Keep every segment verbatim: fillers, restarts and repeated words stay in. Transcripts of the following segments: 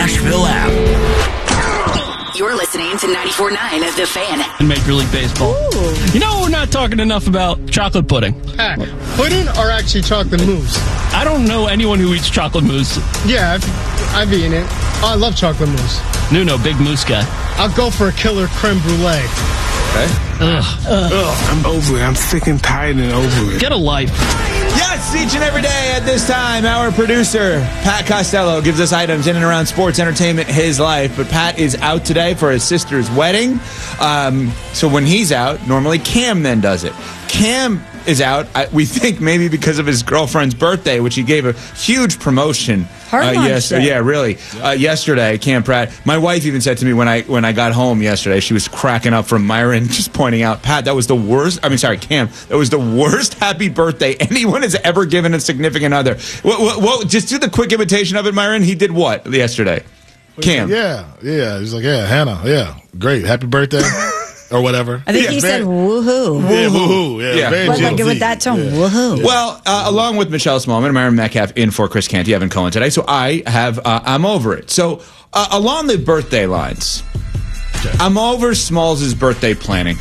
Nashville app. You're listening to ninety-four point nine of The Fan. In Major League Baseball. Ooh. You know, we're not talking enough about chocolate pudding. Heck, pudding or actually chocolate mousse? I don't know anyone who eats chocolate mousse. Yeah, I've, I've eaten it. Oh, I love chocolate mousse. Nuno, big mousse guy. I'll go for a killer creme brulee. Okay. Ugh. Ugh. Ugh. I'm over it. I'm sick and tired and over it. Get a life. Yes, each and every day at this time, our producer, Pat Costello, gives us items in and around sports, entertainment, his life. But Pat is out today for his sister's wedding. Um, so when he's out, normally Cam then does it. Cam is out, I, we think maybe because of his girlfriend's birthday, which he gave a huge promotion. Uh, yes, yeah, really. Uh, yesterday, Cam Pratt. My wife even said to me when I when I got home yesterday, she was cracking up from Myron, just pointing out, Pat, that was the worst. I mean, sorry, Cam, that was the worst happy birthday anyone has ever given a significant other. Well, well, well just do the quick imitation of it, Myron. He did what yesterday? Cam. Yeah, yeah. He's like, yeah, Hannah, yeah, great, happy birthday. Or whatever. I think yeah, he very, said woohoo. Yeah, woohoo. Yeah, yeah. Very But like with that tone, yeah. woohoo. Well, uh, along with Michelle Smallman and Myron Metcalf in for Chris Canty, Evan Cohen today. So I have, uh, I'm over it. So uh, along the birthday lines, okay. I'm over Smalls' birthday planning.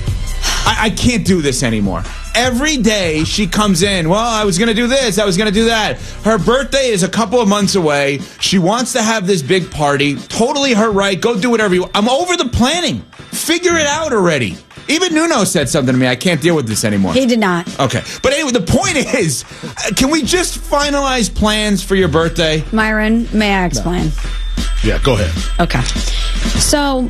I, I can't do this anymore. Every day she comes in, well, I was going to do this, I was going to do that. Her birthday is a couple of months away. She wants to have this big party. Totally her right. Go do whatever you want. I'm over the planning. Figure it out already. Even Nuno said something to me. I can't deal with this anymore. He did not. Okay. But anyway, the point is, uh, can we just finalize plans for your birthday? Myron, may I explain? No. Yeah, go ahead. Okay. So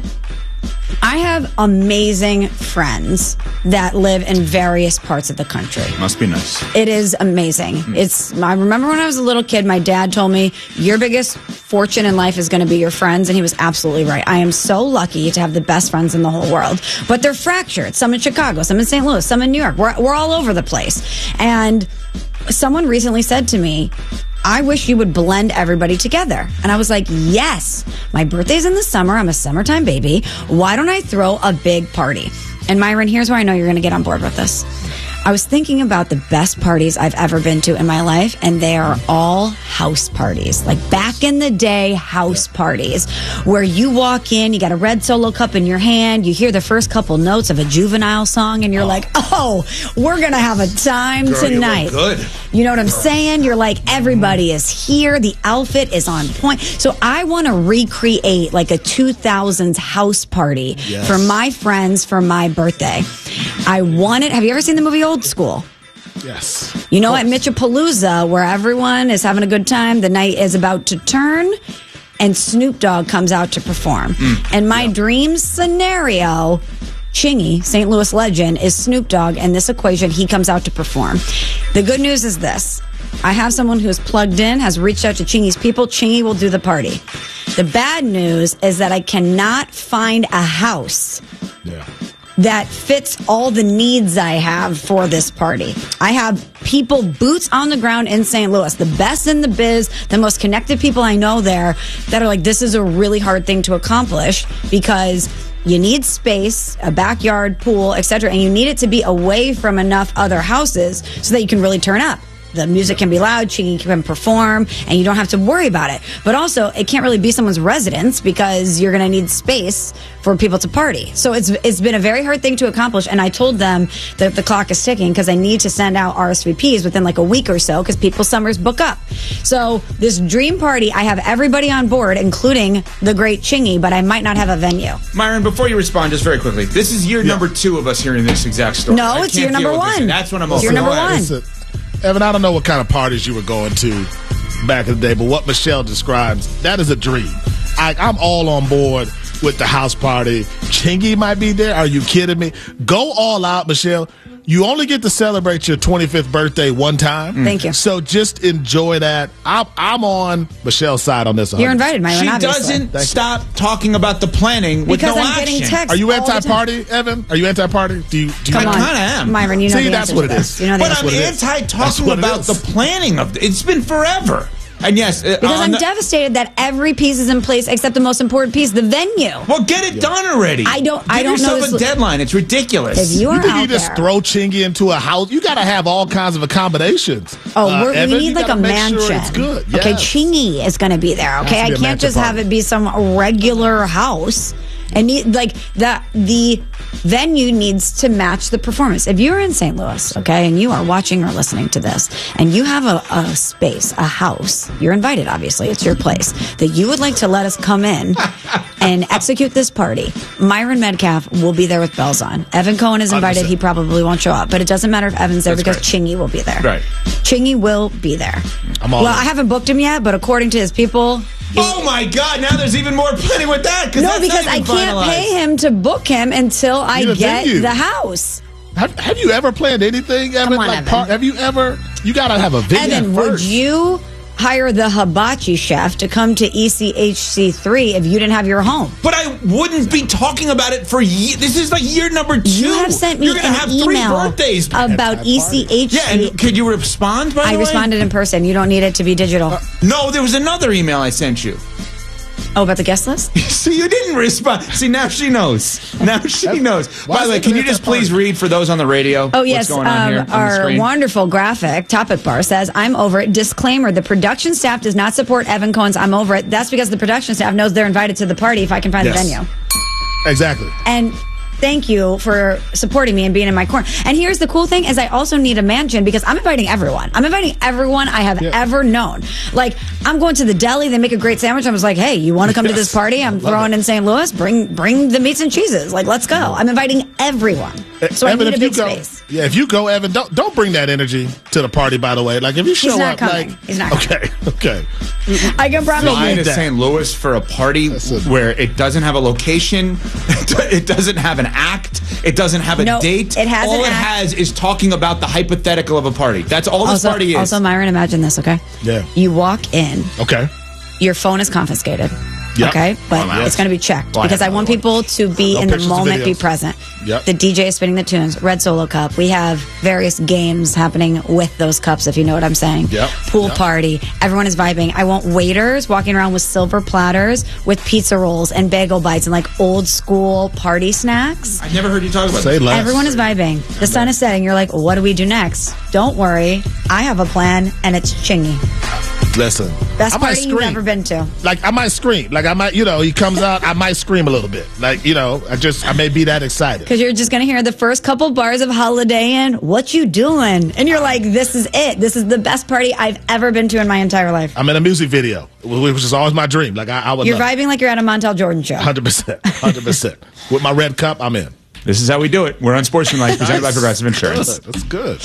I have amazing friends that live in various parts of the country. Must be nice. It is amazing. Mm. It's. I remember when I was a little kid, my dad told me, your biggest fortune in life is going to be your friends, and he was absolutely right. I am so lucky to have the best friends in the whole world. But they're fractured. Some in Chicago, some in Saint Louis, some in New York. We're, we're all over the place. And someone recently said to me, I wish you would blend everybody together. And I was like, yes, my birthday's in the summer. I'm a summertime baby. Why don't I throw a big party? And Myron, here's where I know you're going to get on board with this. I was thinking about the best parties I've ever been to in my life, and they are all house parties. Like back in the day, house parties where you walk in, you got a red Solo cup in your hand, you hear the first couple notes of a Juvenile song, and you're oh. like, oh, we're going to have a time Girl, tonight. You look good. You know what I'm saying? You're like, everybody is here. The outfit is on point. So I want to recreate like a two thousands house party yes. for my friends for my birthday. I want it. Have you ever seen the movie Old School? Yes. You know, at Mitchapalooza, where everyone is having a good time, the night is about to turn, and Snoop Dogg comes out to perform. Mm. And my yeah. dream scenario, Chingy, Saint Louis legend, is Snoop Dogg. In this equation, he comes out to perform. The good news is this. I have someone who is plugged in, has reached out to Chingy's people. Chingy will do the party. The bad news is that I cannot find a house. Yeah. That fits all the needs I have for this party. I have people boots on the ground in Saint Louis, the best in the biz, the most connected people I know there, that are like, this is a really hard thing to accomplish because you need space, a backyard, pool, et cetera, and you need it to be away from enough other houses so that you can really turn up. The music can be loud, Chingy can perform, and you don't have to worry about it. But also, it can't really be someone's residence because you're going to need space for people to party. So it's it's been a very hard thing to accomplish, and I told them that the clock is ticking because I need to send out R S V Ps within like a week or so because people's summers book up. So this dream party, I have everybody on board, including the great Chingy, but I might not have a venue. Myron, before you respond, just very quickly, this is year yeah. number two of us hearing this exact story. No, I it's year number one. That's what I'm it's over. Year number one. Evan, I don't know what kind of parties you were going to back in the day, but what Michelle describes, that is a dream. I, I'm all on board with the house party. Chingy might be there. Are you kidding me? Go all out, Michelle. You only get to celebrate your twenty-fifth birthday one time. Mm. Thank you. So just enjoy that. I'm, I'm on Michelle's side on this one hundred percent. You're invited, Myron, She obviously. doesn't Thank stop you. talking about the planning with because no I'm action. Getting texts Are you all anti-party, Evan? Are you anti-party? Do you? Do you Come I on, kind of am. Myron. You know See, the that's answer what to it this. is. You know the but answer. I'm anti talking about the planning of it. It's been forever. And yes, uh, because I'm the, devastated that every piece is in place except the most important piece, the venue. Well, get it yeah. done already. I don't. Give I don't yourself know a deadline. It's ridiculous. If you are you think out you just there, throw Chingy into a house? You got to have all kinds of accommodations. Oh, uh, we're, Evan, we need like a mansion. Sure it's good. Okay, yes. Chingy is going to be there. Okay, I can't just party. have it be some regular house. And need, like that, the venue needs to match the performance. If you're in Saint Louis, okay, and you are watching or listening to this, and you have a, a space, a house, you're invited. Obviously, it's your place that you would like to let us come in and execute this party. Myron Metcalf will be there with bells on. Evan Cohen is invited. one hundred percent. He probably won't show up, but it doesn't matter if Evan's there That's because great. Chingy will be there. Right, Chingy will be there. I'm all well, in. I haven't booked him yet, but according to his people. Oh my God! Now there's even more planning with that. No, that's because I can't finalized. pay him to book him until I Need a get venue. the house. Have, have you ever planned anything, Evan? Come on, like Evan. Par- have you ever? You got to have a venue Evan, first. would you hire the hibachi chef to come to E C H C three if you didn't have your home? But I wouldn't be talking about it for years. This is like year number two. You have sent me You're gonna an have three email birthdays about E C H C. Yeah, and could you respond? By the I way? responded in person. You don't need it to be digital. Uh, no, there was another email I sent you. Oh, about the guest list? See, you didn't respond. See, now she knows. Now she knows. Why By the way, is it can you that just party? please read for those on the radio? Oh, yes. What's going on here Um, on the our screen? wonderful graphic topic bar says, I'm over it. Disclaimer, the production staff does not support Evan Cohen's I'm over it. That's because the production staff knows they're invited to the party if I can find Yes. the venue. Exactly. And thank you for supporting me and being in my corner. And here's the cool thing is I also need a mansion because I'm inviting everyone. I'm inviting everyone I have Yeah. ever known. Like, I'm going to the deli. They make a great sandwich. I was like, hey, you want to come to this Yes. party? I'm Love throwing it. in Saint Louis. Bring bring the meats and cheeses. Like, let's go. I'm inviting everyone. So Evan, I need a if you big go, space. yeah, if you go, Evan, don't don't bring that energy to the party. By the way, like if you show He's not up, coming. like He's not coming. okay, okay, I can promise Don't Flying you. need to that. Saint Louis for a party That's a- where it doesn't have a location, it doesn't have an act, it doesn't have a No, date. it has all an it act. has is talking about the hypothetical of a party. That's all this Also, party is. also, Myron, imagine this, okay? Yeah. You walk in, okay. your phone is confiscated. Yep. Okay, but Well, it's going to be checked Well, I because have I want another people to be No in the pictures or moment, be videos. present. Yep. The D J is spinning the tunes. Red Solo Cup. We have various games happening with those cups, if you know what I'm saying. Yep. Pool Yep. party. Everyone is vibing. I want waiters walking around with silver platters with pizza rolls and bagel bites and like old school party snacks. I've never heard you talk about Say this. less. Everyone is vibing. The sun is setting. You're like, what do we do next? Don't worry. I have a plan, and it's Chingy. Listen, Best I might party you've scream. ever been to. Like I might scream. Like I might, you know, he comes out. I might scream a little bit. Like you know, I just I may be that excited. Because you're just going to hear the first couple bars of Holiday Inn. What you doing? And you're like, this is it. This is the best party I've ever been to in my entire life. I'm in a music video, which is always my dream. Like I, I would. You're love vibing like you're at a Montel Jordan show. Hundred percent, hundred percent. With my red cup, I'm in. This is how we do it. We're Unsportsmanlike, presented by Progressive Insurance. Good. That's good.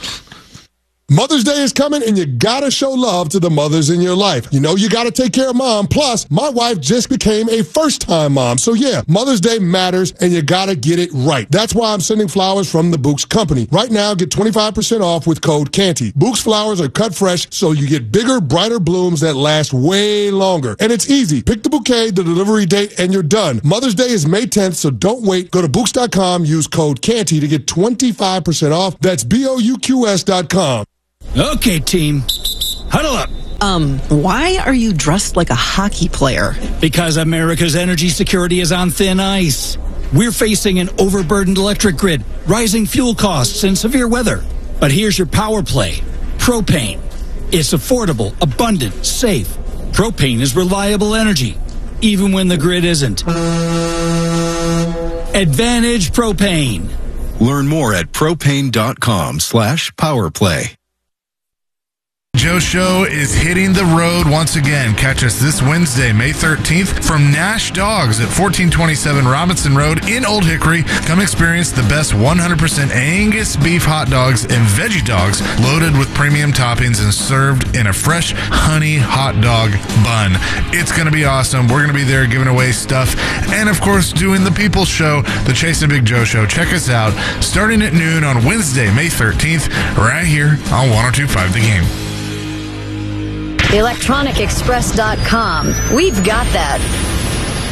Mother's Day is coming, and you gotta show love to the mothers in your life. You know you gotta take care of mom. Plus, my wife just became a first-time mom. So yeah, Mother's Day matters, and you gotta get it right. That's why I'm sending flowers from the Books Company. Right now, get twenty-five percent off with code Canty. Books flowers are cut fresh, so you get bigger, brighter blooms that last way longer. And it's easy. Pick the bouquet, the delivery date, and you're done. Mother's Day is May tenth, so don't wait. Go to Books dot com, use code Canty to get twenty-five percent off. That's B O U Q S dot com. Okay, team. Huddle up. Um, why are you dressed like a hockey player? Because America's energy security is on thin ice. We're facing an overburdened electric grid, rising fuel costs, and severe weather. But here's your power play. Propane. It's affordable, abundant, safe. Propane is reliable energy, even when the grid isn't. Advantage Propane. Learn more at propane.com slash powerplay. Joe Show is hitting the road once again. Catch us this Wednesday, May thirteenth, from Nash Dogs at fourteen twenty-seven Robinson Road in Old Hickory. Come experience the best one hundred percent Angus beef hot dogs and veggie dogs loaded with premium toppings and served in a fresh honey hot dog bun. It's going to be awesome. We're going to be there giving away stuff and, of course, doing the People's Show, the Chase and Big Joe Show. Check us out starting at noon on Wednesday, May thirteenth, right here on one oh two point five The Game. electronic express dot com. We've got that.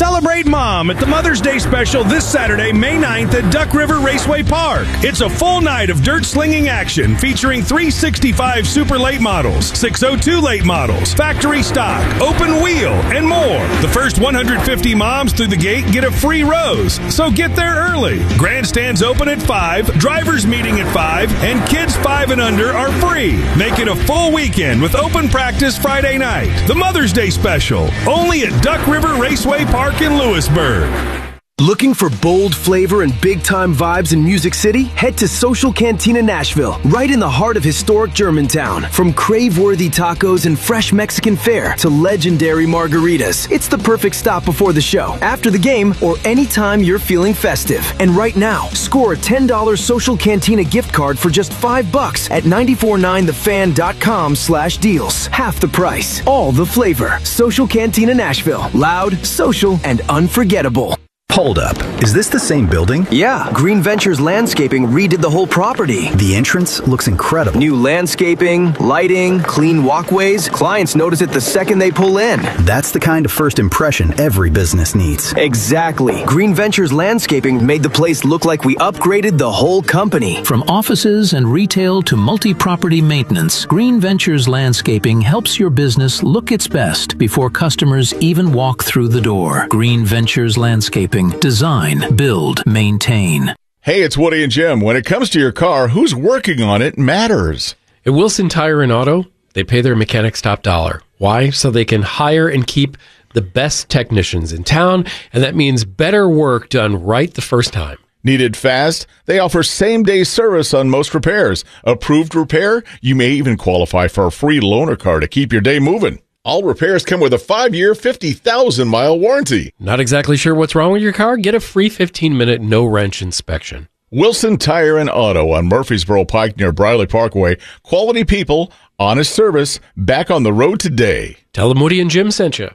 Celebrate Mom at the Mother's Day special this Saturday, May ninth at Duck River Raceway Park. It's a full night of dirt slinging action featuring three sixty-five Super Late models, six oh two Late models, factory stock, open wheel, and more. The first one hundred fifty moms through the gate get a free rose, so get there early. Grandstands open at five, drivers meeting at five, and kids five and under are free. Make it a full weekend with open practice Friday night. The Mother's Day special, only at Duck River Raceway Park in Lewisburg. Looking for bold flavor and big-time vibes in Music City? Head to Social Cantina Nashville, right in the heart of historic Germantown. From crave-worthy tacos and fresh Mexican fare to legendary margaritas, it's the perfect stop before the show, after the game, or anytime you're feeling festive. And right now, score a ten dollars Social Cantina gift card for just five bucks at nine four nine the fan dot com slash deals. Half the price, all the flavor. Social Cantina Nashville. Loud, social, and unforgettable. Hold up. Is this the same building? Yeah, Green Ventures Landscaping redid the whole property. The entrance looks incredible. New landscaping, lighting, clean walkways. Clients notice it the second they pull in. That's the kind of first impression every business needs. Exactly. Green Ventures Landscaping made the place look like we upgraded the whole company. From offices and retail to multi-property maintenance, Green Ventures Landscaping helps your business look its best before customers even walk through the door. Green Ventures Landscaping. Design, build, maintain. Hey, it's Woody and Jim. When it comes to your car, who's working on it matters. At Wilson Tire and Auto, they pay their mechanics top dollar. Why? So they can hire and keep the best technicians in town, and that means better work done right the first time. Needed fast? They offer same-day service on most repairs. Approved repair? You may even qualify for a free loaner car to keep your day moving. All repairs come with a five-year, fifty thousand mile warranty. Not exactly sure what's wrong with your car? Get a free fifteen minute no-wrench inspection. Wilson Tire and Auto on Murfreesboro Pike near Briley Parkway. Quality people, honest service, back on the road today. Tell them Woody and Jim sent you.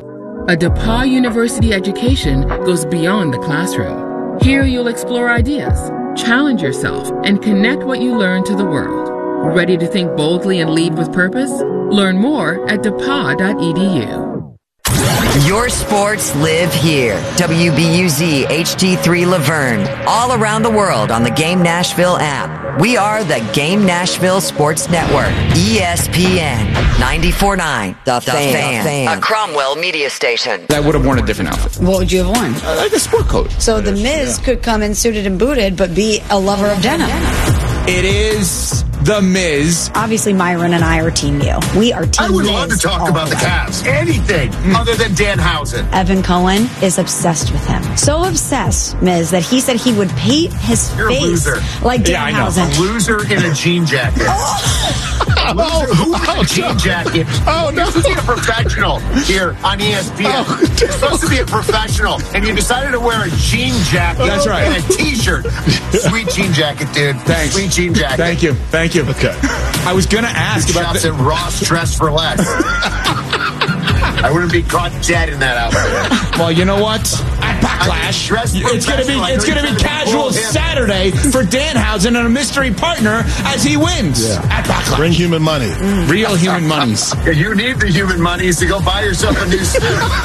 A DePauw University education goes beyond the classroom. Here you'll explore ideas, challenge yourself, and connect what you learn to the world. Ready to think boldly and lead with purpose? Learn more at depaw dot e d u. Your sports live here. W B U Z H D three Laverne. All around the world on the Game Nashville app. We are the Game Nashville Sports Network. E S P N ninety-four point nine. The, the fan. fan. A Cromwell media station. I would have worn a different outfit. What would you have worn? Uh, like a sport coat. So The Miz yeah. could come in suited and booted, but be a lover of denim. It is The Miz. Obviously, Myron and I are Team You. We are Team I would Miz love to talk about the time. Cavs. Anything mm. other than Danhausen. Evan Cohen is obsessed with him. So obsessed, Miz, that he said he would paint his You're face a loser. like yeah, Danhausen. A loser in a jean jacket. Oh, loser who in oh, a jean jacket. Oh, no. You're supposed to be a professional here on E S P N. Oh, You're supposed to be a professional, and you decided to wear a jean jacket. That's right. And a T-shirt. Sweet jean jacket, dude. Thanks. Sweet jean jacket. Thank you. Thank you. Okay. I was going to ask about the... at Ross Dress for Less. I wouldn't be caught dead in that outfit. Well, you know what? At Backlash, it's going to be it's going to be casual Saturday for Danhausen and a mystery partner as he wins yeah. at Backlash. Bring human money. Mm. Real human monies. You need the human monies to go buy yourself a new suit.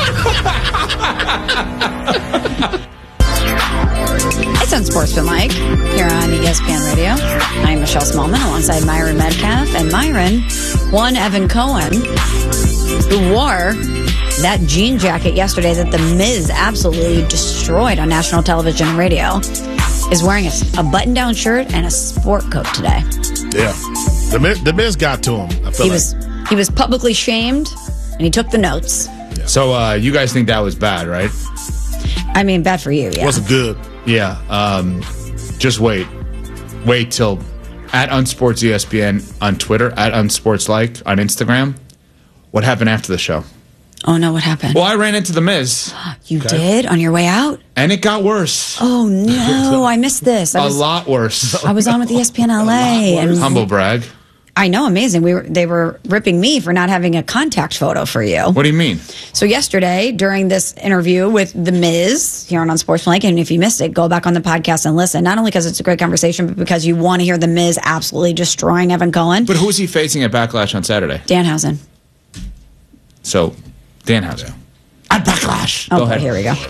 It's Unsportsmanlike here on E S P N Radio. I'm Michelle Smallman alongside Myron Metcalf. And Myron, one Evan Cohen, who wore that jean jacket yesterday that The Miz absolutely destroyed on national television and radio, is wearing a, a button-down shirt and a sport coat today. Yeah. The Miz, the Miz got to him. I feel he like. was he was publicly shamed, and he took the notes. Yeah. So uh, you guys think that was bad, right? I mean, bad for you, yeah. Wasn't good. Yeah. Um, just wait. Wait till at Unsports E S P N on Twitter, at Unsportslike on Instagram. What happened after the show? Oh, no, what happened? Well, I ran into The Miz. You okay. did? On your way out? And it got worse. Oh, no. I missed this. I a was, lot worse. I was on with E S P N L A. and Humble brag. I know, amazing. We were, they were ripping me for not having a contact photo for you. What do you mean? So yesterday, during this interview with The Miz here on Unsportsmanlike, and if you missed it, go back on the podcast and listen. Not only because it's a great conversation, but because you want to hear The Miz absolutely destroying Evan Cohen. But who is he facing at Backlash on Saturday? Danhausen. So, Danhausen. At Backlash. Oh, Go ahead. here we go.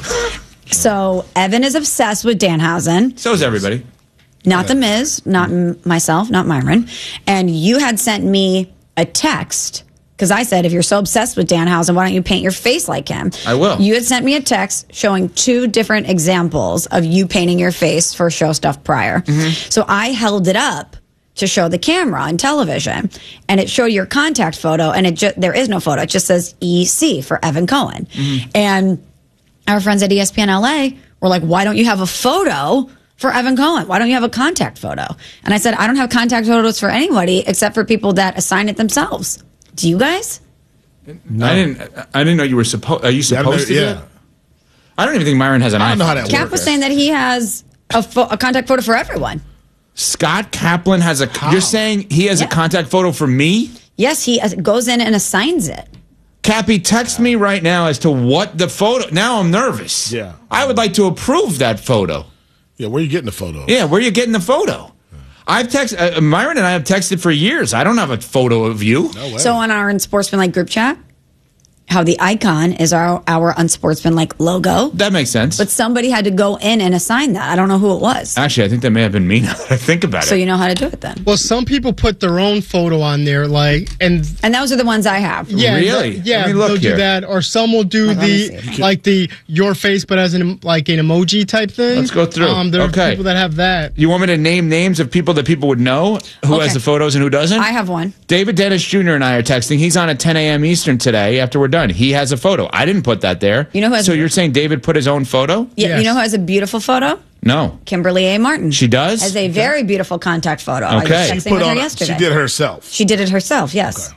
So Evan is obsessed with Danhausen. So is everybody. Not The Miz, not m- myself, not Myron. And you had sent me a text because I said, if you're so obsessed with Danhausen, why don't you paint your face like him? I will. You had sent me a text showing two different examples of you painting your face for show stuff prior. Mm-hmm. So I held it up to show the camera on television, and it showed your contact photo, and it ju- there is no photo. It just says E C for Evan Cohen. Mm-hmm. And our friends at E S P N L A were like, why don't you have a photo for Evan Cohen? Why don't you have a contact photo? And I said, I don't have contact photos for anybody except for people that assign it themselves. Do you guys? No. I didn't. I didn't know you were supposed. Are you supposed to? Yeah. Do it? I don't even think Myron has an I don't iPhone. know how that Cap works. was saying that he has a, fo- a contact photo for everyone. Scott Kaplan has a. You're saying he has Yeah. a contact photo for me? Yes, he uh, goes in and assigns it. Cappy, text me right now as to what the photo. Now I'm nervous. Yeah. I would like to approve that photo. Yeah, where are you getting the photo? Yeah, where are you getting the photo? I've texted, uh, Myron and I have texted for years. I don't have a photo of you. No way. So on our Unsportsmanlike group chat, how the icon is our, our Unsportsmanlike logo. That makes sense. But somebody had to go in and assign that. I don't know who it was. Actually, I think that may have been me now that I think about So it. you know how to do it then. Well, some people put their own photo on there, like, and And those are the ones I have. yeah, Really? th- yeah, Let me look they'll here. do that, or some will do Let me the see. like the your face, but as an like an emoji type thing. Let's go through. Um, there Okay. are people that have that. You want me to name names of people that people would know who Okay. has the photos and who doesn't? I have one. David Dennis Junior and I are texting. He's on at ten a.m. Eastern today after we're done. He has a photo. I didn't put that there. You know who has- So you're saying David put his own photo? Yeah, Yes. you know who has a beautiful photo? No. Kimberly A. Martin. She does? Has a very beautiful contact photo. I was Okay. texting She with her on, yesterday. she did it herself. She did it herself, yes.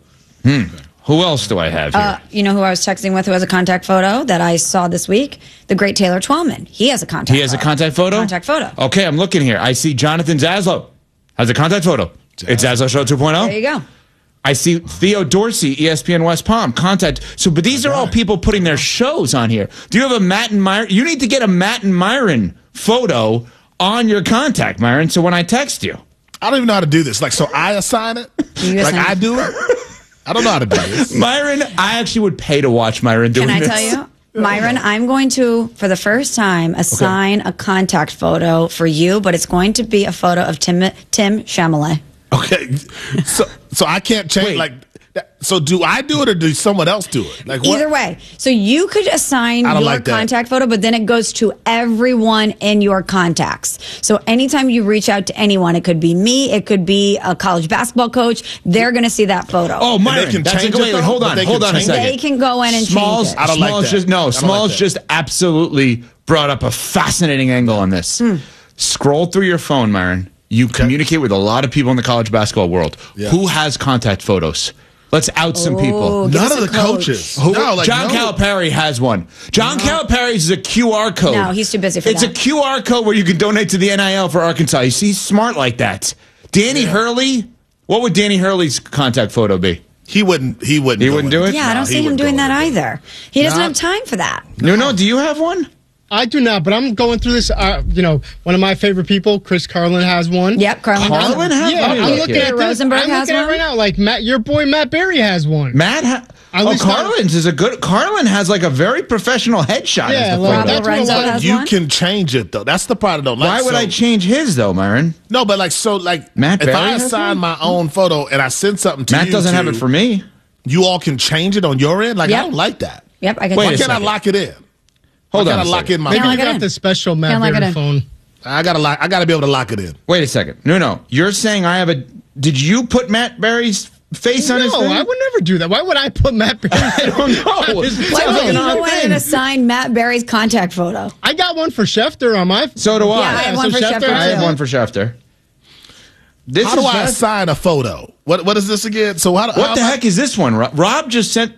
Who else do I have here? Uh, you know who I was texting with who has a contact photo that I saw this week? The great Taylor Twellman. He has a contact he has a photo. contact photo? Contact photo. Okay, I'm looking here. I see Jonathan Zaslow has a contact photo. It's Zaslow Show two point oh. There you go. I see Theo Dorsey, E S P N West Palm, contact. So, but these are all people putting their shows on here. Do you have a Matt and Myron? You need to get a Matt and Myron photo on your contact, Myron. So when I text you, I don't even know how to do this. Like, so I assign it? You like, assign- I do it? I don't know how to do this. Myron, I actually would pay to watch Myron doing Can I this. tell you? Myron, I'm going to, for the first time, assign a contact photo for you, but it's going to be a photo of Tim, Tim Chalamet. Okay. So, so I can't change, Wait. like, that, so do I do it or do someone else do it? Like, what? Either way. So you could assign I your don't like that. contact photo, but then it goes to everyone in your contacts. So anytime you reach out to anyone, it could be me, it could be a college basketball coach, they're going to see that photo. Oh, Myron, can that's change a, it, wait, wait, though? hold But on, they hold can on a change it? second. They can go in and Smalls, change it. I don't like Smalls that. just no. I don't like Smalls that. just absolutely brought up a fascinating angle on this. Hmm. Scroll through your phone, Myron. You communicate with a lot of people in the college basketball world. Yeah. Who has contact photos? Let's out some people. Oh, give None us of a the coach. coaches. Who- No, like, John no. Calipari has one. John Calipari is a Q R code. No, he's too busy for it's that. a Q R code where you can donate to the N I L for Arkansas. He's, he's smart like that. Danny Hurley, what would Danny Hurley's contact photo be? He wouldn't, he wouldn't He go wouldn't in. do it? Yeah, I No, don't he see him wouldn't doing go that in. either. He doesn't Not- have time for that. No, no. Do you have one? I do not, but I'm going through this. Uh, you know, one of my favorite people, Chris Carlin, has one. Yep, Carlin. Carlin does. has Yeah, Let me I'm look looking here. at this. Rosenberg I'm has looking at it one? right now. Like Matt, your boy Matt Berry has one. Matt, ha- At oh, least I- Carlin's is a good. Carlin has like a very professional headshot. Yeah, as the like, photo. that's Lorenzo what I has You one? can change it, though. That's the part I don't like. Why would So- I change his though, Myron? No, but like, so, like, Matt if Berry I has assign one? my own photo and I send something to Matt you doesn't have to- it for me. You all can change it on your end? Like, Yep. I don't like that. Yep, I can Wait Why a can't I second. lock it in? Hold Why on. can't a I lock second. in my Maybe Can't you lock it got in. the special Matt Can't lock Berry it in. phone. I gotta lock. I gotta be able to lock it in. Wait a second. No, no. You're saying I have a. Did you put Matt Berry's face on his No, thing? I would never do that. Why would I put Matt Berry? I don't know. Why Sounds would like you an go odd in thing. and assign Matt Berry's contact photo? I got one for Schefter on my. So do I. Yeah, I have one so for Schefter Schefter, I have too. one for Schefter. This How do is I fast- assign a photo? What What is this again? So how? do- What how the am I- heck is this one? Rob, Rob just sent.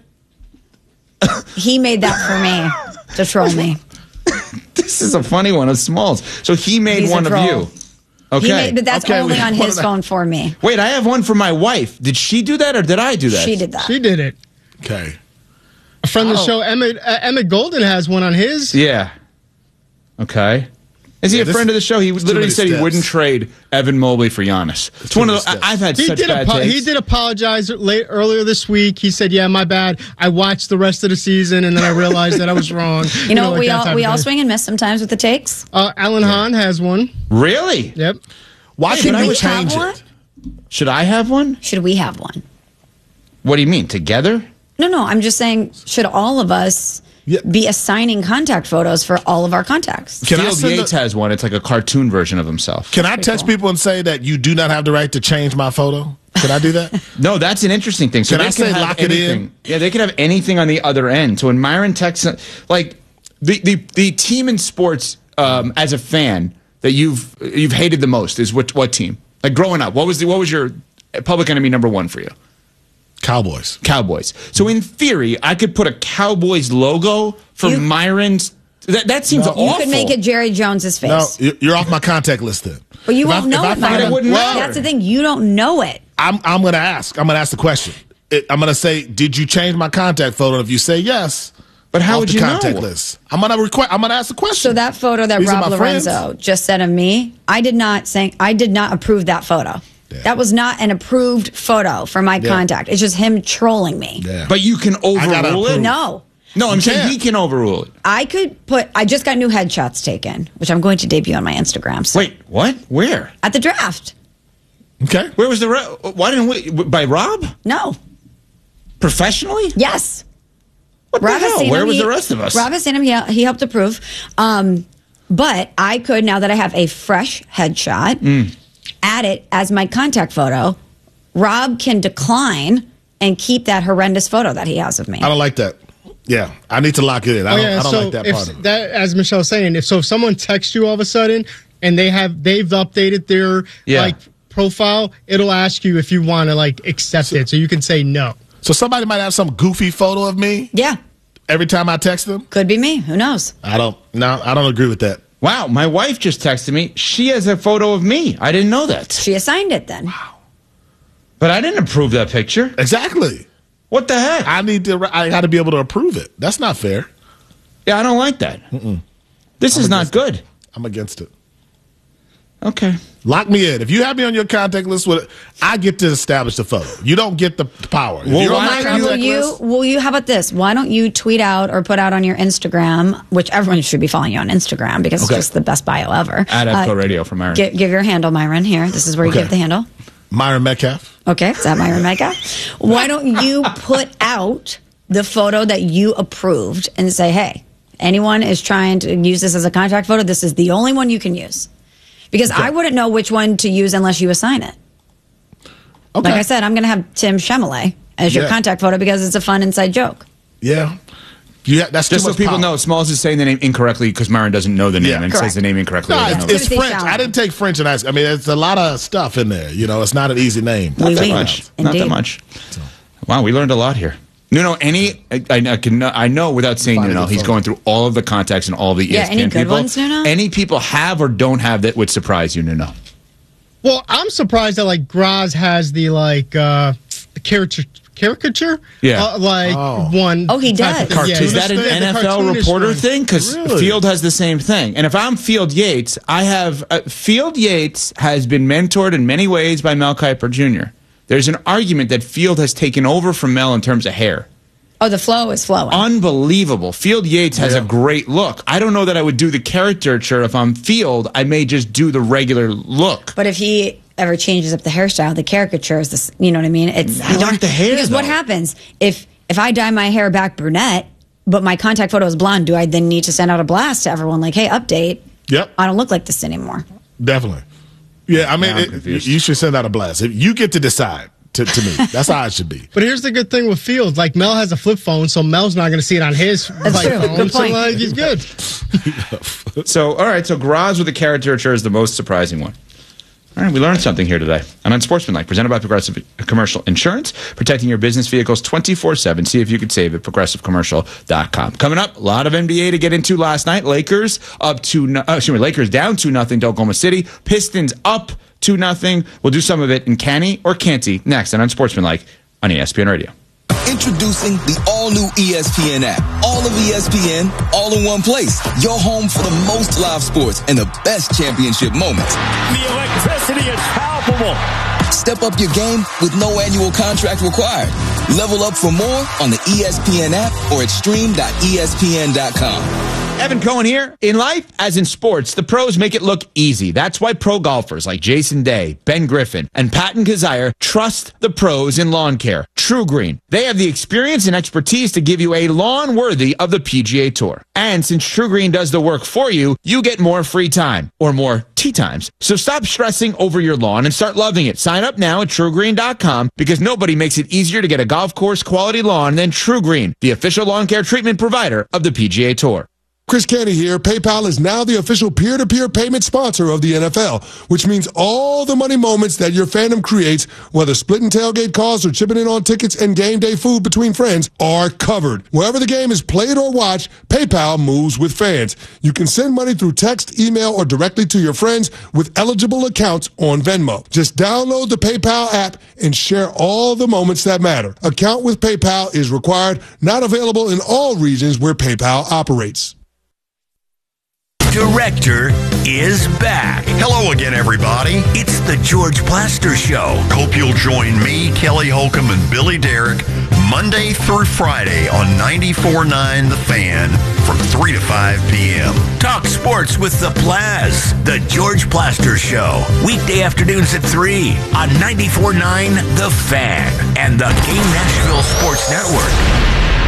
He made that for me to troll me. This is a funny one of Smalls. So he made He's a one of troll. you. Okay. He made, but that's Okay, only we- on what his did I- phone for me. Wait, I have one for my wife. Did she do that or did I do that? She did that. She did it. Okay. A friend of the Oh. show, Emmett, uh, Emmett Golden, has one on his. Yeah. Okay. Is he Yeah, a this- friend of the show? He it's too literally many said he steps. wouldn't trade Evan Mobley for Giannis. It's too one of many the, steps. I- I've had He such did, bad apo- takes. he did apologize late, earlier this week. He said, yeah, my bad. I watched the rest of the season, and then I realized that I was wrong. You know, like we that all type we of all thing. swing and miss sometimes with the takes. Uh, Alan Hahn has one. Really? Yep. Why Should can't we we have change one? it? Should I have one? Should we have one? What do you mean? Together? No, no. I'm just saying, should all of us be assigning contact photos for all of our contacts? Can I Field send Yates a- has one. It's like a cartoon version of himself. Can I text people and say that you do not have the right to change my photo? Can I do that? No, that's an interesting thing. So Can they I say have lock it in? anything. Yeah, they could have anything on the other end. So when Myron texts, like the the, the team in sports, um, as a fan that you've you've hated the most is what what team? Like growing up, what was the what was your public enemy number one for you? Cowboys. Cowboys. So in theory, I could put a Cowboys logo for You- Myron's. That that seems No. awful. You could make it Jerry Jones's face. No, you- you're off my contact list then. But you If I- won't know if I it, find Myron. a- wouldn't matter. That's the thing. You don't know it. I'm I'm going to ask. I'm going to ask the question. It, I'm going to say, did you change my contact photo? If you say yes, but how off would the you contact know? list. I'm going to request. I'm going to ask the question. So that photo that These are Rob my friends. Lorenzo just sent of me, I did not say I did not approve that photo. That was not an approved photo for my Yeah. contact. It's just him trolling me. But you can overrule it. No. No, I'm You saying can't. he can overrule it. I could put. I just got new headshots taken, which I'm going to debut on my Instagram. So. Wait, what? Where? At the draft. Okay. Where was the? Re- why didn't we? By Rob? No. Professionally? Yes. What the Rob has hell? seen Where him. was He- the rest of us? Rob has seen him. He, he helped approve. Um, but I could, now that I have a fresh headshot, Mm. add it as my contact photo. Rob can decline and keep that horrendous photo that he has of me. I don't like that. Yeah, I need to lock it in. I Oh, don't, yeah, I don't so like that if part of it. that, as Michelle's saying, if so, if someone texts you all of a sudden and they have they've updated their Yeah. like profile, it'll ask you if you want to like accept it, so you can say no. So somebody might have some goofy photo of me. Yeah. Every time I text them. Could be me. Who knows? I don't. No, I don't agree with that. Wow, my wife just texted me. She has a photo of me. I didn't know that. She assigned it then. Wow. But I didn't approve that picture. Exactly. What the heck? I need to. I got to be able to approve it. That's not fair. Yeah, I don't like that. Mm-mm. This I'm is not against good. it. I'm against it. Okay. Lock me in. If you have me on your contact list, with I get to establish the photo. You don't get the power. If Well, you're on why my don't Will contact you, list, will you, how about this? Why don't you tweet out or put out on your Instagram, which everyone should be following you on Instagram because Okay. it's just the best bio ever. At F P O Uh, Radio for Myron. Give, give your handle, Myron, here. This is where you Okay. give the handle. Myron Metcalf. Okay, it's at Myron Mega. Why don't you put out the photo that you approved and say, hey, anyone is trying to use this as a contact photo, this is the only one you can use. Because I wouldn't know which one to use unless you assign it. Okay. Like I said, I'm going to have Tim Chemele as your Yeah. contact photo because it's a fun inside joke. Yeah. Yeah, that's Just too so much people power. know, Smalls is saying the name incorrectly because Myron doesn't know the name Yeah. and Correct. says the name incorrectly. No, He it's, doesn't know. it's French. I didn't take French and I. I mean, it's a lot of stuff in there. You know, it's not an easy name. Not Oui, that oui. much. Not that Indeed. much. Wow, we learned a lot here. No, no, any, I, I, I can, I know without saying, Find you a know, good he's photo. going through all of the contacts and all of the E Yeah, S P N any good people. ones, Nuno? Any people have or don't have that would surprise you, Nuno? Well, I'm surprised that like Graz has the like uh caricature caricature Yeah. uh, like Oh. one. Oh, he type of does. thing. Yeah, Is that an the- the N F L cartoonish reporter one. thing? Because Really? Field has the same thing. And if I'm Field Yates, I have uh, Field Yates has been mentored in many ways by Mel Kiper Junior There's an argument that Field has taken over from Mel in terms of hair. Oh, the flow is flowing. Unbelievable. Field Yates has Yeah. a great look. I don't know that I would do the caricature if I'm Field. I may just do the regular look. But if he ever changes up the hairstyle, the caricature is this. You know what I mean? It's I like the hair, because what though. happens if if I dye my hair back brunette, but my contact photo is blonde? Do I then need to send out a blast to everyone like, "Hey, update! Yep, I don't look like this anymore." definitely. Yeah, I mean, Now I'm it, confused. you should send out a blast. If you get to decide. To, to me, that's how it should be. But here's the good thing with Fields. Like Mel has a flip phone, so Mel's not going to see it on his That's like, true. phone. Good So point. like, he's good. So, all right, so Graz with the caricature is the most surprising one. All right, we learned something here today. And Unsportsmanlike, presented by Progressive Commercial Insurance, protecting your business vehicles twenty-four seven. See if you could save at progressive commercial dot com. Coming up, a lot of N B A to get into last night. Lakers up to, no- uh, excuse me, Lakers down two nothing to Oklahoma City. Pistons up two nothing. We'll do some of it in Canny or Canty next on Unsportsmanlike on E S P N Radio. Introducing the all-new E S P N app. All all of E S P N, all in one place. Your home for the most live sports and the best championship moments. The electricity is palpable. Step up your game with no annual contract required. Level up for more on the E S P N app or at stream dot E S P N dot com. Evan Cohen here. In life, as in sports, the pros make it look easy. That's why pro golfers like Jason Day, Ben Griffin, and Patton Kazire trust the pros in lawn care. True Green. They have the experience and expertise to give you a lawn worthy of the P G A Tour. And since True Green does the work for you, you get more free time, or more tee times. So stop stressing over your lawn and start loving it. Sign up now at true green dot com because nobody makes it easier to get a golf course quality lawn than True Green, the official lawn care treatment provider of the P G A Tour. Chris Canty here. PayPal is now the official peer-to-peer payment sponsor of the N F L, which means all the money moments that your fandom creates, whether splitting tailgate costs or chipping in on tickets and game day food between friends, are covered. Wherever the game is played or watched, PayPal moves with fans. You can send money through text, email, or directly to your friends with eligible accounts on Venmo. Just download the PayPal app and share all the moments that matter. Account with PayPal is required, not available in all regions where PayPal operates. Director is back. Hello again, everybody. It's the George Plaster Show. Hope you'll join me, Kelly Holcomb, and Billy Derrick Monday through Friday on ninety-four point nine The Fan from three to five p.m. Talk sports with the Plaz. The George Plaster Show. Weekday afternoons at three on ninety-four point nine The Fan and the Game Nashville Sports Network.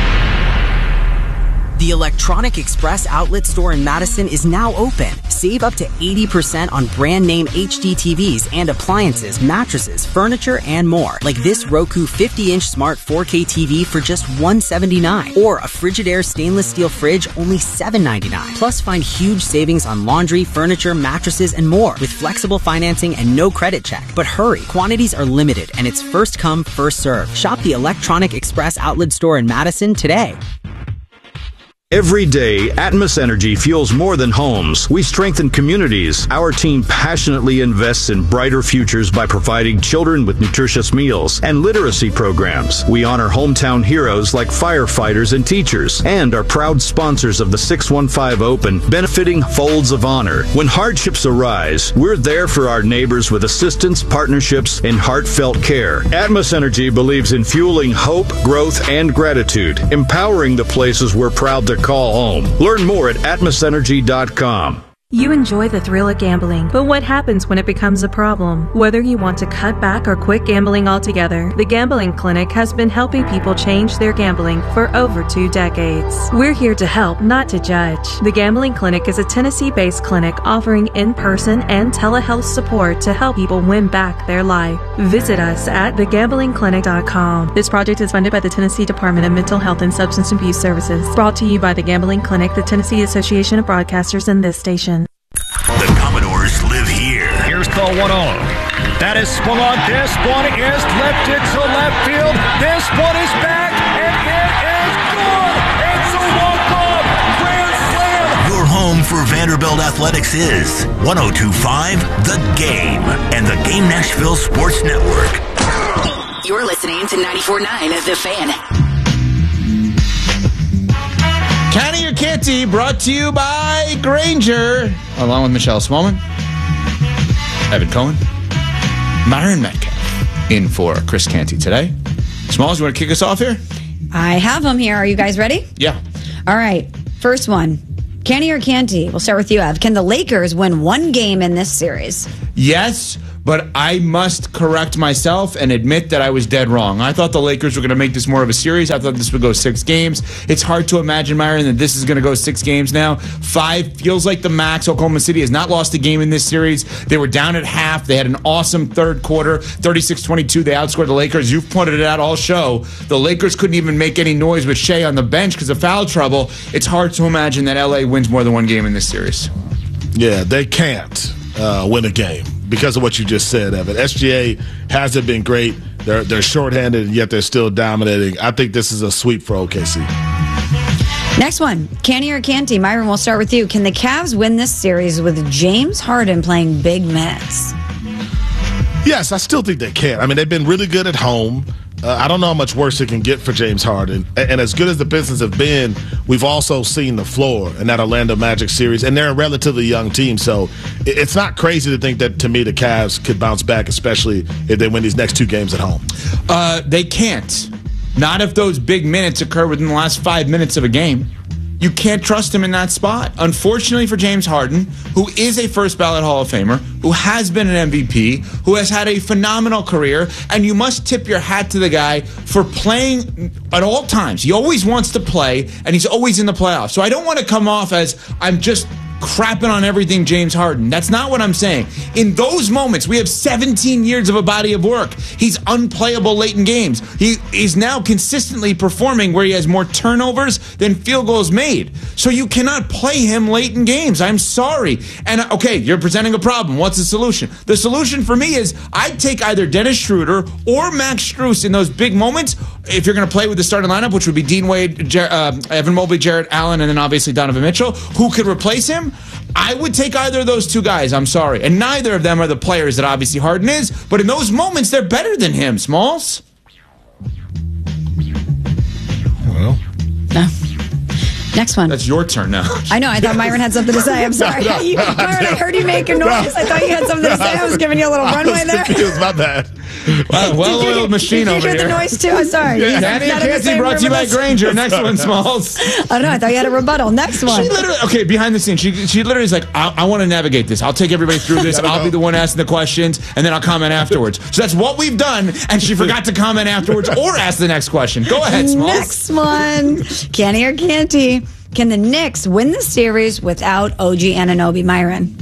The Electronic Express outlet store in Madison is now open. Save up to eighty percent on brand name H D T Vs and appliances, mattresses, furniture, and more. Like this Roku fifty inch smart four K T V for just one hundred seventy-nine dollars. Or a Frigidaire stainless steel fridge, only seven ninety-nine dollars. Plus find huge savings on laundry, furniture, mattresses, and more with flexible financing and no credit check. But hurry, quantities are limited and it's first come, first serve. Shop the Electronic Express outlet store in Madison today. Every day, Atmos Energy fuels more than homes. We strengthen communities. Our team passionately invests in brighter futures by providing children with nutritious meals and literacy programs. We honor hometown heroes like firefighters and teachers, and are proud sponsors of the six one five Open, benefiting Folds of Honor. When hardships arise, we're there for our neighbors with assistance, partnerships, and heartfelt care. Atmos Energy believes in fueling hope, growth, and gratitude, empowering the places we're proud to call home. Learn more at atmos energy dot com. You enjoy the thrill of gambling, but what happens when it becomes a problem? Whether you want to cut back or quit gambling altogether, the Gambling Clinic has been helping people change their gambling for over two decades. We're here to help, not to judge. The Gambling Clinic is a Tennessee-based clinic offering in-person and telehealth support to help people win back their life. Visit us at the gambling clinic dot com. This project is funded by the Tennessee Department of Mental Health and Substance Abuse Services. Brought to you by the Gambling Clinic, the Tennessee Association of Broadcasters, and this station. The Commodores live here. Here's the one oh. That is swung on. This one is lifted to left field. This one is back, and it is good. It's a walk-off grand slam. Your home for Vanderbilt Athletics is one oh two point five The Game and the Game Nashville Sports Network. You're listening to ninety-four point nine The Fan. Canty or Canty, brought to you by Granger, along with Michelle Smallman, Evan Cohen, Myron Metcalf, in for Chris Canty today. Smalls, you want to kick us off here? I have them here. Are you guys ready? Yeah. All right. First one. Canty or Canty? We'll start with you, Ev. Can the Lakers win one game in this series? Yes, but I must correct myself and admit that I was dead wrong. I thought the Lakers were going to make this more of a series. I thought this would go six games. It's hard to imagine, Myron, that this is going to go six games now. Five feels like the max. Oklahoma City has not lost a game in this series. They were down at half. They had an awesome third quarter, thirty-six twenty-two. They outscored the Lakers. You've pointed it out all show. The Lakers couldn't even make any noise with Shea on the bench because of foul trouble. It's hard to imagine that L A wins more than one game in this series. Yeah, they can't uh, win a game because of what you just said, Evan. S G A hasn't been great. They're they're shorthanded, and yet they're still dominating. I think this is a sweep for O K C. Next one, Canty or Canty? Myron, we'll start with you. Can the Cavs win this series with James Harden playing big minutes? Yes, I still think they can. I mean, they've been really good at home. Uh, I don't know how much worse it can get for James Harden. And, and as good as the Pistons have been, we've also seen the floor in that Orlando Magic series, and they're a relatively young team. So it, it's not crazy to think that, to me, the Cavs could bounce back, especially if they win these next two games at home. Uh, they can't. Not if those big minutes occur within the last five minutes of a game. You can't trust him in that spot. Unfortunately for James Harden, who is a first ballot Hall of Famer, who has been an M V P, who has had a phenomenal career, and you must tip your hat to the guy for playing at all times. He always wants to play, and he's always in the playoffs. So I don't want to come off as I'm just crapping on everything James Harden. That's not what I'm saying. In those moments, we have seventeen years of a body of work. He's unplayable late in games. He is now consistently performing where he has more turnovers than field goals made. So you cannot play him late in games. I'm sorry. And okay, you're presenting a problem. What's the solution? The solution for me is I'd take either Dennis Schroeder or Max Strus in those big moments if you're going to play with the starting lineup, which would be Dean Wade, Jer- uh, Evan Mobley, Jarrett Allen, and then obviously Donovan Mitchell. Who could replace him? I would take either of those two guys. I'm sorry. And neither of them are the players that obviously Harden is. But in those moments, they're better than him, Smalls. Well. No. Next one. That's your turn now. I know. I thought Myron had something to say. I'm sorry. No, no, you, no, Myron, I heard you make a noise. I thought you had something to say. I was giving you a little runway there. It was my bad. Wow, well-oiled machine did you over hear here. the noise too? I'm sorry. Yeah. Danny and Canty brought to you by Granger. Next one, Smalls. I don't know. I thought you had a rebuttal. Next one. She literally, okay, behind the scenes, she she literally is like, I, I want to navigate this. I'll take everybody through this. I'll be the one asking the questions, and then I'll comment afterwards. So that's what we've done, and she forgot to comment afterwards or ask the next question. Go ahead, Smalls. Next one. Canty or Canty? Can the Knicks win the series without O G Anunoby, Myron?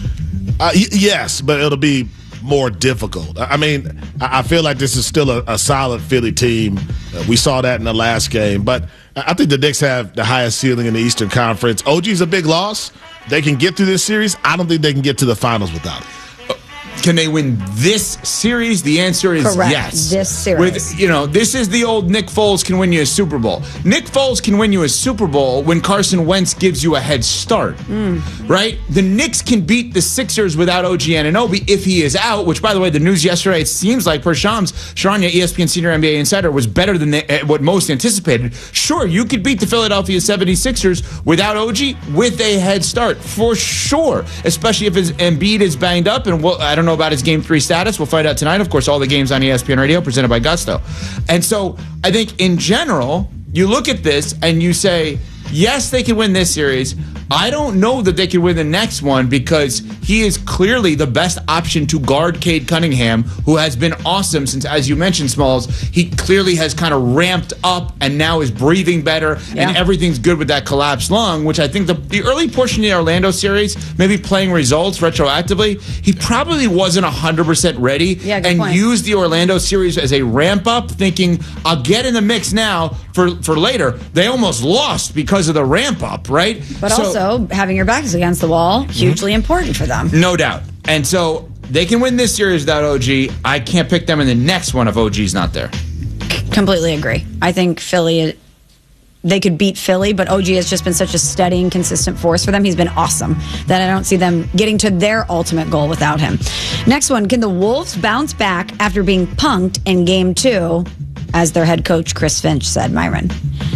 Uh, y- yes, but it'll be more difficult. I mean, I feel like this is still a, a solid Philly team. Uh, we saw that in the last game. But I think the Knicks have the highest ceiling in the Eastern Conference. O G's a big loss. They can get through this series. I don't think they can get to the finals without it. Can they win this series? The answer is Correct. yes. This series. With, you know, this is the old Nick Foles can win you a Super Bowl. Nick Foles can win you a Super Bowl when Carson Wentz gives you a head start, mm. right? The Knicks can beat the Sixers without O G Anunoby if he is out, which, by the way, the news yesterday, it seems like per Shams Charania, E S P N senior N B A insider, was better than the, uh, what most anticipated. Sure, you could beat the Philadelphia seventy-sixers without O G with a head start, for sure, especially if his Embiid is banged up, and we'll, I don't know about his game three status. We'll find out tonight. Of course, all the games on E S P N Radio presented by Gusto. And so I think in general, you look at this and you say, yes, they can win this series. I don't know that they can win the next one because he is clearly the best option to guard Cade Cunningham, who has been awesome since, as you mentioned, Smalls, he clearly has kind of ramped up and now is breathing better, yeah. and everything's good with that collapsed lung, which I think the, the early portion of the Orlando series, maybe playing results retroactively, he probably wasn't one hundred percent ready yeah, good and point. used the Orlando series as a ramp up, thinking, I'll get in the mix now for, for later. They almost lost because of the ramp up, right? But so, also, having your backs against the wall, hugely mm-hmm. important for them. No doubt. And so they can win this series without O G. I can't pick them in the next one if O G's not there. Completely agree. I think Philly, they could beat Philly, but O G has just been such a steady and consistent force for them. He's been awesome that I don't see them getting to their ultimate goal without him. Next one, can the Wolves bounce back after being punked in game two, as their head coach Chris Finch said, Myron?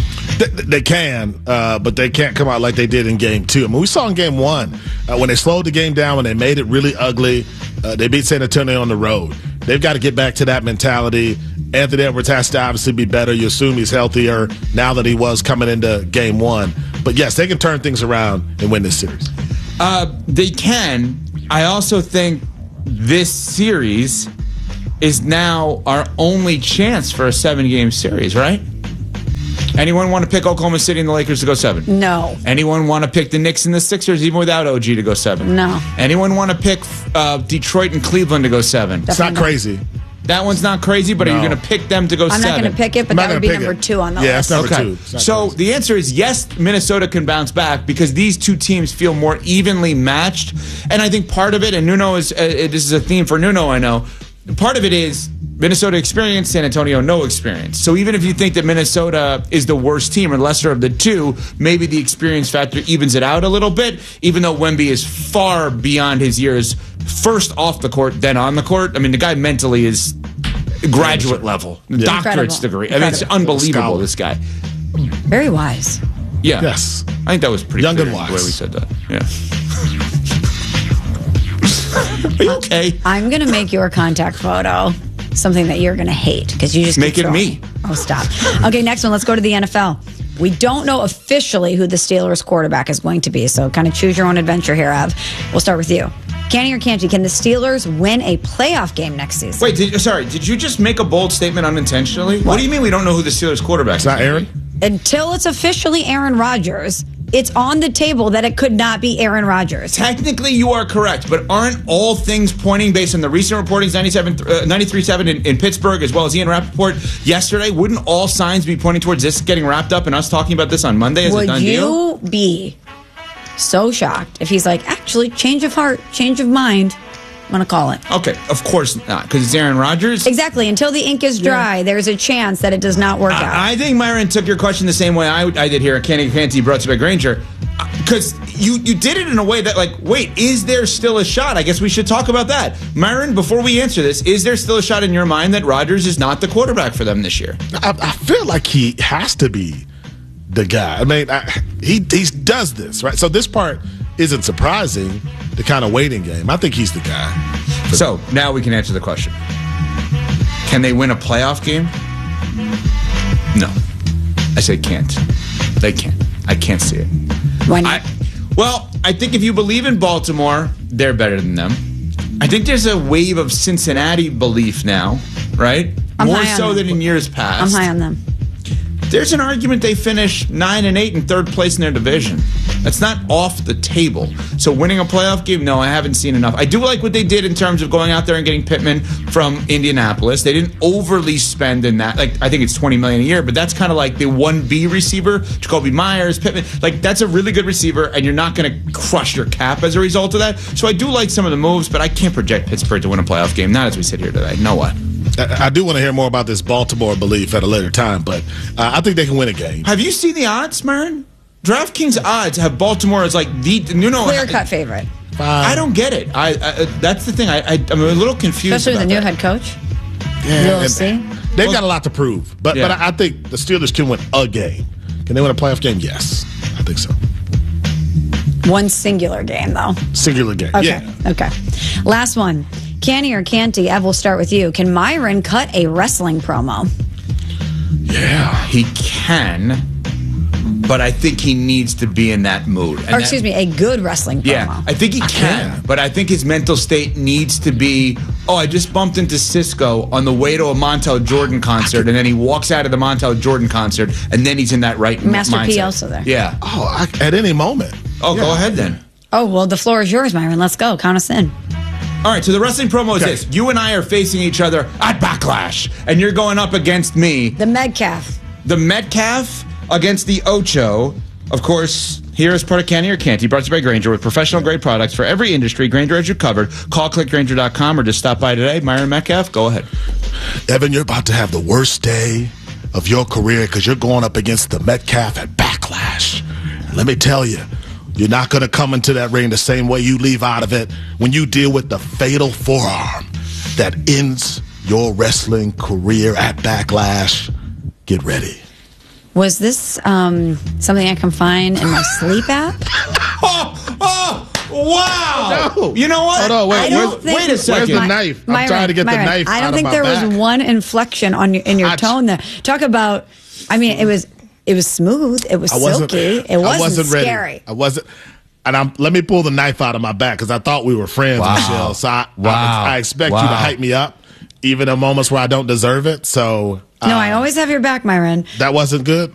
They can, uh, but they can't come out like they did in game two. I mean, we saw in game one, uh, when they slowed the game down, when they made it really ugly, uh, they beat San Antonio on the road. They've got to get back to that mentality. Anthony Edwards has to obviously be better. You assume he's healthier now that he was coming into game one. But yes, they can turn things around and win this series. Uh, they can. I also think this series is now our only chance for a seven-game series, right? Anyone want to pick Oklahoma City and the Lakers to go seven? No. Anyone want to pick the Knicks and the Sixers even without O G to go seven? No. Anyone want to pick uh, Detroit and Cleveland to go seven? It's not crazy. That one's not crazy, but No. are you going to pick them to go I'm seven? not going to pick it, but that would be number it. two on the yeah, list. that's number Okay. two. It's not So crazy. the answer is yes, Minnesota can bounce back because these two teams feel more evenly matched. And I think part of it, and Nuno is, uh, this is a theme for Nuno, I know, part of it is Minnesota experience, San Antonio no experience. So even if you think that Minnesota is the worst team or lesser of the two, maybe the experience factor evens it out a little bit, even though Wemby is far beyond his years, first off the court, then on the court. I mean, the guy mentally is graduate level, Yeah. doctorate's Incredible. degree. I mean, it's Incredible. unbelievable. This guy. Very wise. Yeah. Yes. I think that was pretty Young clear and the way wise. we said that. Yeah. Are you okay? I'm going to make your contact photo something that you're going to hate because you just Make keep it throwing- me. Oh, stop. Okay, next one. Let's go to the N F L. We don't know officially who the Steelers quarterback is going to be, so kind of choose your own adventure here, Ev. We'll start with you. Canny or Canty, can the Steelers win a playoff game next season? Wait, did, sorry, did you just make a bold statement unintentionally? What, do you mean we don't know who the Steelers quarterback is? It's not Aaron? Until it's officially Aaron Rodgers, it's on the table that it could not be Aaron Rodgers. Technically, you are correct, but aren't all things pointing based on the recent reportings, ninety-seven, uh, ninety-three seven in, in Pittsburgh, as well as Ian Rappaport yesterday? Wouldn't all signs be pointing towards this getting wrapped up and us talking about this on Monday as a Would done deal? you be so shocked if he's like, actually, change of heart, change of mind? I'm going to call it. Okay, of course not, because it's Aaron Rodgers. Exactly. Until the ink is dry, there's a chance that it does not work out. I, I think Myron took your question the same way I, I did here at Candy Canty, brought to you by Granger, because you, you did it in a way that, like, wait, is there still a shot? I guess we should talk about that. Myron, before we answer this, is there still a shot in your mind that Rodgers is not the quarterback for them this year? I, I feel like he has to be the guy. I mean, I, he he does this, right? So this part isn't surprising, the kind of waiting game. I think he's the guy. So now we can answer the question. Can they win a playoff game? No. I say can't. They can't. I can't see it. Why not? I, well, I think if you believe in Baltimore, they're better than them. I think there's a wave of Cincinnati belief now, right? I'm More high on so them. than in years past. I'm high on them. There's an argument they finish nine and eight in third place in their division. That's not off the table. So winning a playoff game, no, I haven't seen enough. I do like what they did in terms of going out there and getting Pittman from Indianapolis. They didn't overly spend in that. Like, I think it's twenty million dollars a year, but that's kind of like the one B receiver, Jacoby Myers, Pittman. Like, that's a really good receiver, and you're not going to crush your cap as a result of that. So I do like some of the moves, but I can't project Pittsburgh to win a playoff game. Not as we sit here today. No way. I, I do want to hear more about this Baltimore belief at a later time, but uh, I think they can win a game. Have you seen the odds, Myron? DraftKings odds have Baltimore as like the you know Clear-cut favorite. I don't get it. I, I that's the thing. I, I I'm a little confused. Especially with the about new that. head coach. Yeah, You'll and see. They've Well- got a lot to prove, but Yeah. but I, I think the Steelers can win a game. Can they win a playoff game? Yes, I think so. One singular game, though. Singular game. Okay. Yeah. Okay. Last one. Canny or Canty? Ev, we'll start with you. Can Myron cut a wrestling promo? Yeah, he can, but I think he needs to be in that mood. And Or excuse that- me, a good wrestling promo. Yeah, I think he can, but I think his mental state needs to be, oh, I just bumped into Cisco on the way to a Montel Jordan concert, and then he walks out of the Montel Jordan concert, and then he's in that right m- Master mindset. P also there. Yeah. Oh, I, at any moment. Oh, go ahead then. Oh, well, the floor is yours, Myron. Let's go. Count us in. All right, so the wrestling promo is Okay. this. You and I are facing each other at Backlash, and you're going up against me. The Metcalf. The Metcalf against the Ocho. Of course, here is part of Canny or Canty, brought to you by Granger with professional grade products for every industry. Granger has you covered. Call click granger dot com or just stop by today. Myron Metcalf, go ahead. Evan, you're about to have the worst day of your career because you're going up against the Metcalf at Backlash. And let me tell you, you're not going to come into that ring the same way you leave out of it when you deal with the fatal forearm that ends your wrestling career at Backlash. Get ready. Was this um, something I can find in my sleep app? Oh, oh, wow. No. You know what? Hold on, wait, I don't where's- think- wait a second. Where's the knife? I'm Myron, trying to get Myron, the knife I out don't of think my there back. was one inflection on your, in your I- tone there. Talk about, I mean, it was it was smooth. It was I wasn't, silky. It wasn't, I wasn't ready. scary. I wasn't. And I'm, let me pull the knife out of my back because I thought we were friends, Wow. Michelle. So I, Wow. I, I expect you to Wow. hype me up, even in moments where I don't deserve it. So No, uh, I always have your back, Myron. that wasn't good.